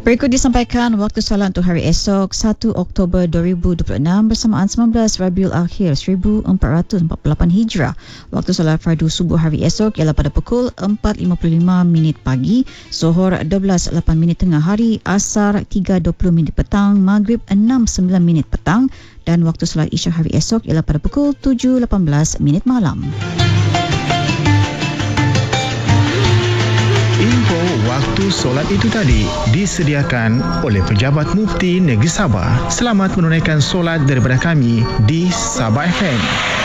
Berikut disampaikan waktu solat untuk hari esok 1 Oktober 2026 bersamaan 19 Rabiul Akhir 1448 Hijrah. Waktu solat fardu subuh hari esok ialah pada pukul 4.55 minit pagi, Zuhur 12.08 minit tengah hari, Asar 3.20 minit petang, Maghrib 6.09 minit petang dan waktu solat Isyak hari esok ialah pada pukul 7.18 minit malam. Info waktu solat itu tadi disediakan oleh Pejabat Mufti Negeri Sabah. Selamat menunaikan solat daripada kami di Sabah FM.